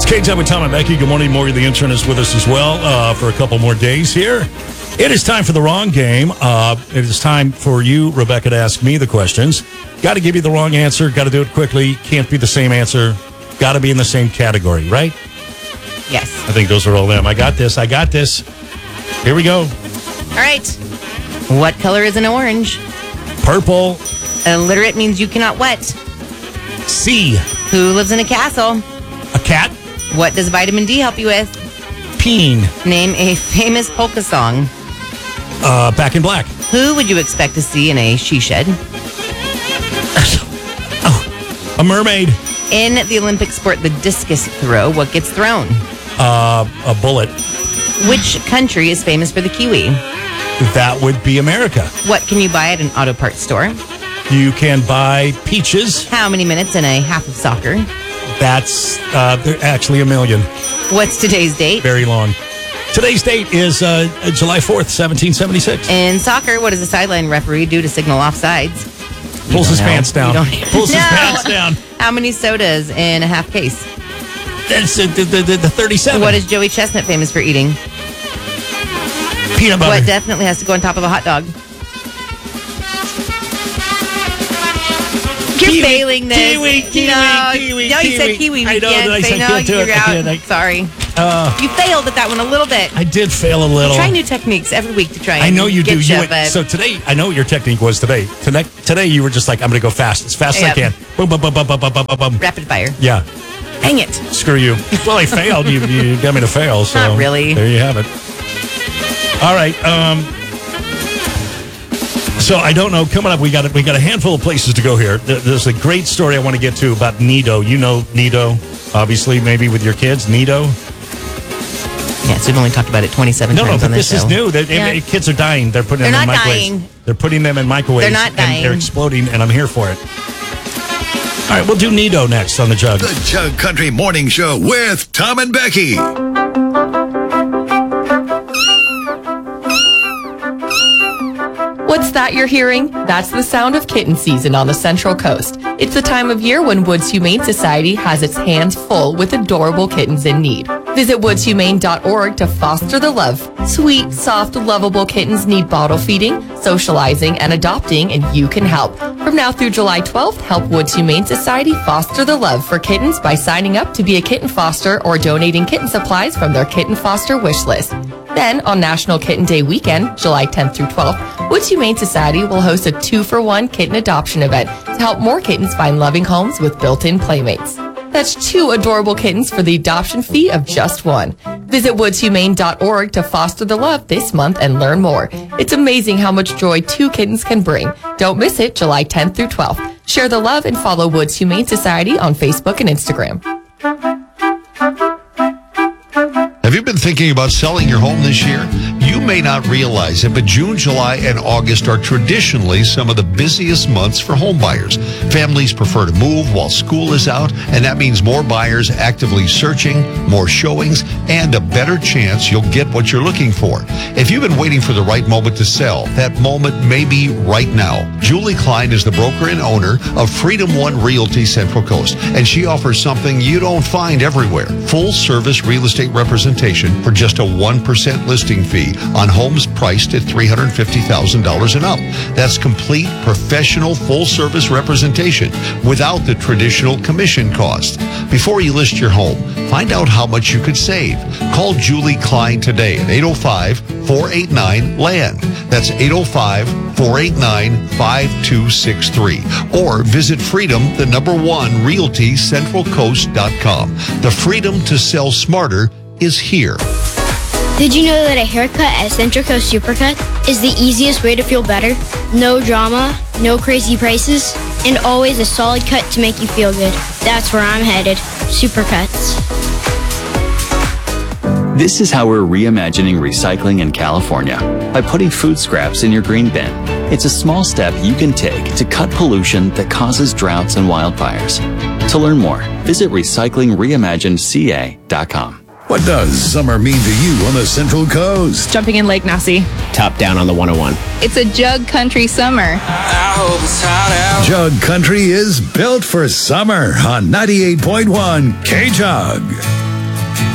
K-Time with Tom and Becky. Good morning. Morgan, the intern, is with us as well for a couple more days here. It is time for the wrong game. It is time for you, Rebecca, to ask me the questions. Got to give you the wrong answer. Got to do it quickly. Can't be the same answer. Got to be in the same category, right? Yes. I think those are all them. I got this. Here we go. All right. What color is an orange? Purple. Illiterate means you cannot what? C. Who lives in a castle? A cat. What does vitamin D help you with? Peeing. Name a famous polka song. Back in Black. Who would you expect to see in a she shed? A mermaid. In the Olympic sport, the discus throw, what gets thrown? A bullet. Which country is famous for the kiwi? That would be America. What can you buy at an auto parts store? You can buy peaches. How many minutes in a half of soccer? That's actually 1 million. What's today's date? Very long. Today's date is July 4th, 1776. In soccer, what does a sideline referee do to signal offsides? Pulls his pants down. Pulls his pants down. How many sodas in a half case? That's the 37. What is Joey Chestnut famous for eating? Peanut butter. What definitely has to go on top of a hot dog? You're failing this. Kiwi. No, you said kiwi. I know that I said can't do it. You're out. Sorry. You failed at that one a little bit. I did fail a little. Try new techniques every week to try and I know you do. but so today, I know what your technique was today. Today, you were just like, I'm going to go fast. As fast as I can. Boom, boom, boom, boom, boom, boom, boom, boom. Rapid fire. Yeah. Dang it. Screw you. Well, I failed. You got me to fail. So not really. There you have it. All right. So I don't know. Coming up, we got a handful of places to go here. There's a great story I want to get to about Nido. You know Nido, obviously, maybe with your kids. Nido. Yes, we've only talked about it 27 times on this show. This is new. Kids are dying. They're putting them in microwaves. Dying. They're putting them in microwaves. They're not dying. And they're exploding, and I'm here for it. All right, we'll do Nido next on the Jug. The Jug Country Morning Show with Tom and Becky. What's that you're hearing? That's the sound of kitten season on the Central Coast. It's the time of year when Woods Humane Society has its hands full with adorable kittens in need. Visit woodshumane.org to foster the love. Sweet, soft, lovable kittens need bottle feeding, socializing, and adopting, and you can help. From now through July 12th, help Woods Humane Society foster the love for kittens by signing up to be a kitten foster or donating kitten supplies from their kitten foster wish list. Then, on National Kitten Day weekend, July 10th through 12th, Woods Humane Society will host a 2-for-1 kitten adoption event to help more kittens find loving homes with built-in playmates. That's 2 adorable kittens for the adoption fee of just 1. Visit woodshumane.org to foster the love this month and learn more. It's amazing how much joy 2 kittens can bring. Don't miss it, July 10th through 12th. Share the love and follow Woods Humane Society on Facebook and Instagram. Have you been thinking about selling your home this year? You may not realize it, but June, July, and August are traditionally some of the busiest months for home buyers. Families prefer to move while school is out, and that means more buyers actively searching, more showings, and a better chance you'll get what you're looking for. If you've been waiting for the right moment to sell, that moment may be right now. Julie Klein is the broker and owner of Freedom One Realty Central Coast, and she offers something you don't find everywhere. Full-service real estate representation for just a 1% listing fee on homes priced at $350,000 and up. That's complete professional full-service representation without the traditional commission cost. Before you list your home, find out how much you could save. Call Julie Klein today at 805-489-LAND. That's 805-489-5263. Or visit freedom1realtycentralcoast.com. The freedom to sell smarter is here. Did you know that a haircut at Central Coast Supercut is the easiest way to feel better? No drama, no crazy prices, and always a solid cut to make you feel good. That's where I'm headed. Supercuts. This is how we're reimagining recycling in California, by putting food scraps in your green bin. It's a small step you can take to cut pollution that causes droughts and wildfires. To learn more, visit recyclingreimaginedca.com. What does summer mean to you on the Central Coast? Jumping in Lake Nassau. Top down on the 101. It's a Jug Country summer. I hope it's hot out. Jug Country is built for summer on 98.1 K-Jug.